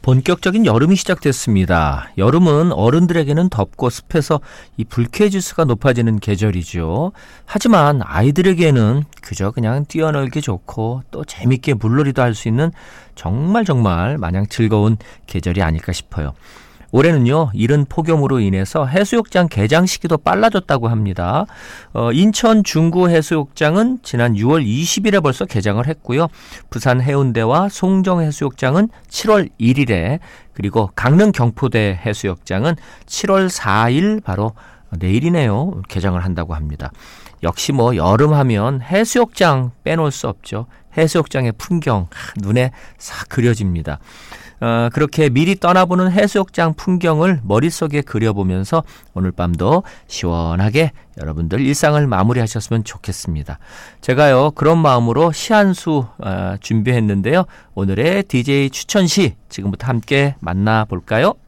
본격적인 여름이 시작됐습니다. 여름은 어른들에게는 덥고 습해서 이 불쾌지수가 높아지는 계절이죠. 하지만 아이들에게는 그저 그냥 뛰어놀기 좋고 또 재밌게 물놀이도 할 수 있는 정말 마냥 즐거운 계절이 아닐까 싶어요. 올해는요, 이른 폭염으로 인해서 해수욕장 개장 시기도 빨라졌다고 합니다. 인천 중구 해수욕장은 지난 6월 20일에 벌써 개장을 했고요. 부산 해운대와 송정 해수욕장은 7월 1일에, 그리고 강릉 경포대 해수욕장은 7월 4일 바로 내일이네요. 개장을 한다고 합니다. 역시 여름하면 해수욕장 빼놓을 수 없죠. 해수욕장의 풍경 눈에 싹 그려집니다. 그렇게 미리 떠나보는 해수욕장 풍경을 머릿속에 그려보면서 오늘 밤도 시원하게 여러분들 일상을 마무리하셨으면 좋겠습니다. 제가요, 그런 마음으로 시 한 수 준비했는데요. 오늘의 DJ 추천시 지금부터 함께 만나볼까요?